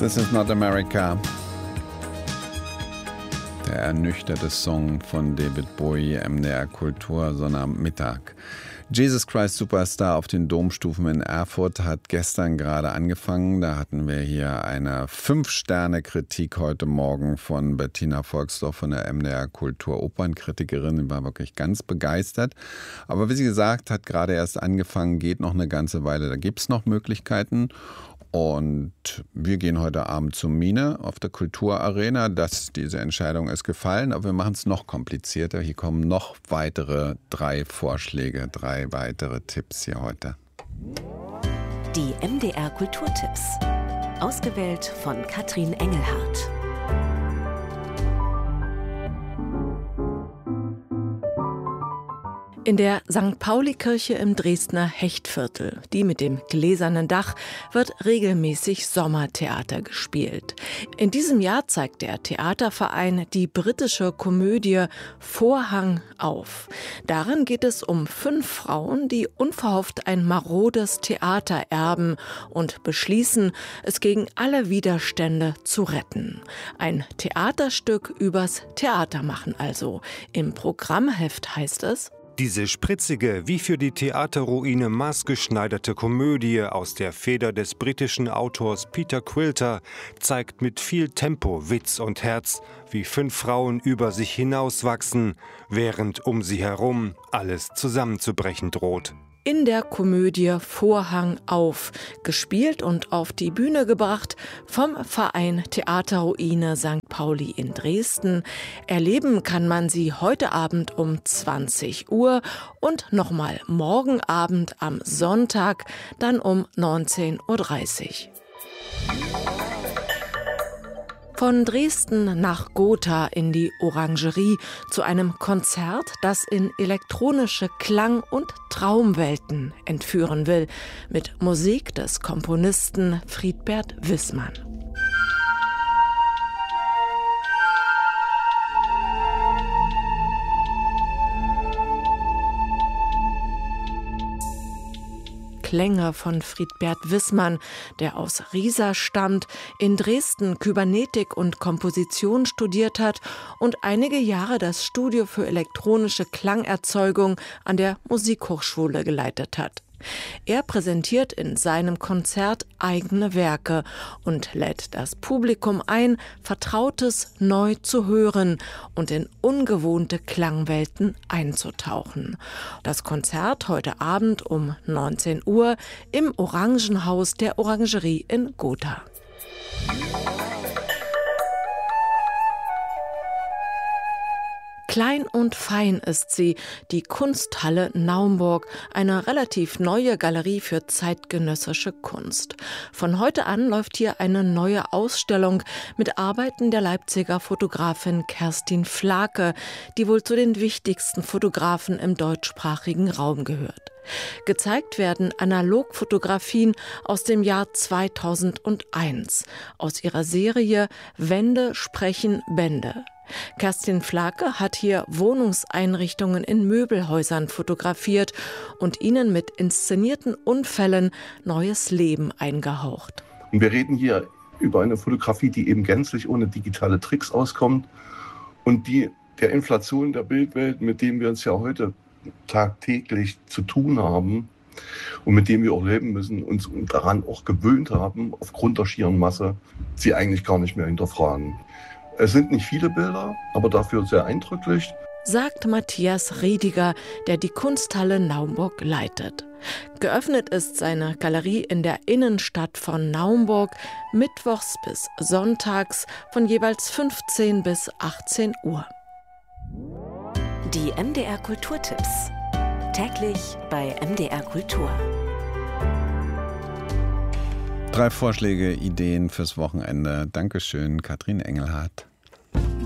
This is not America. Der ernüchterte Song von David Bowie, MDR Kultur, Sonnabendmittag. Jesus Christ Superstar auf den Domstufen in Erfurt hat gestern gerade angefangen. Da hatten wir hier eine 5-Sterne-Kritik heute Morgen von Bettina Volksdorf von der MDR Kultur Opernkritikerin. Die war wirklich ganz begeistert. Aber wie sie gesagt hat, gerade erst angefangen, geht noch eine ganze Weile. Da gibt es noch Möglichkeiten. Und wir gehen heute Abend zum Mine auf der Kulturarena. Diese Entscheidung ist gefallen, aber wir machen es noch komplizierter. Hier kommen noch weitere 3 Vorschläge, 3 weitere Tipps hier heute. Die MDR Kulturtipps. Ausgewählt von Katrin Engelhardt. In der St. Pauli-Kirche im Dresdner Hechtviertel, die mit dem gläsernen Dach, wird regelmäßig Sommertheater gespielt. In diesem Jahr zeigt der Theaterverein die britische Komödie Vorhang auf. Darin geht es um 5 Frauen, die unverhofft ein marodes Theater erben und beschließen, es gegen alle Widerstände zu retten. Ein Theaterstück übers Theatermachen also. Im Programmheft heißt es: Diese spritzige, wie für die Theaterruine maßgeschneiderte Komödie aus der Feder des britischen Autors Peter Quilter zeigt mit viel Tempo, Witz und Herz, wie 5 Frauen über sich hinauswachsen, während um sie herum alles zusammenzubrechen droht. In der Komödie Vorhang auf, gespielt und auf die Bühne gebracht vom Verein Theaterruine St. Pauli in Dresden. Erleben kann man sie heute Abend um 20 Uhr und nochmal morgen Abend am Sonntag, dann um 19.30 Uhr. Von Dresden nach Gotha in die Orangerie zu einem Konzert, das in elektronische Klang- und Traumwelten entführen will, mit Musik des Komponisten Friedbert Wissmann. Klänge von Friedbert Wissmann, der aus Riesa stammt, in Dresden Kybernetik und Komposition studiert hat und einige Jahre das Studio für elektronische Klangerzeugung an der Musikhochschule geleitet hat. Er präsentiert in seinem Konzert eigene Werke und lädt das Publikum ein, Vertrautes neu zu hören und in ungewohnte Klangwelten einzutauchen. Das Konzert heute Abend um 19 Uhr im Orangenhaus der Orangerie in Gotha. Klein und fein ist sie, die Kunsthalle Naumburg, eine relativ neue Galerie für zeitgenössische Kunst. Von heute an läuft hier eine neue Ausstellung mit Arbeiten der Leipziger Fotografin Kerstin Flake, die wohl zu den wichtigsten Fotografen im deutschsprachigen Raum gehört. Gezeigt werden Analogfotografien aus dem Jahr 2001, aus ihrer Serie Wände sprechen Bände. Kerstin Flake hat hier Wohnungseinrichtungen in Möbelhäusern fotografiert und ihnen mit inszenierten Unfällen neues Leben eingehaucht. Und wir reden hier über eine Fotografie, die eben gänzlich ohne digitale Tricks auskommt und die der Inflation der Bildwelt, mit dem wir uns ja heute tagtäglich zu tun haben und mit dem wir auch leben müssen, uns daran auch gewöhnt haben, aufgrund der schieren Masse, sie eigentlich gar nicht mehr hinterfragen. Es sind nicht viele Bilder, aber dafür sehr eindrücklich, sagt Matthias Riediger, der die Kunsthalle Naumburg leitet. Geöffnet ist seine Galerie in der Innenstadt von Naumburg mittwochs bis sonntags von jeweils 15 bis 18 Uhr. Die MDR Kulturtipps. Täglich bei MDR Kultur. 3 Vorschläge, Ideen fürs Wochenende. Dankeschön, Katrin Engelhardt.